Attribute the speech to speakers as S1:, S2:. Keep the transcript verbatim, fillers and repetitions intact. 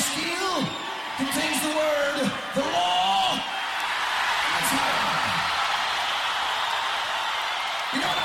S1: steel contains the word, the law, and the fire. You know what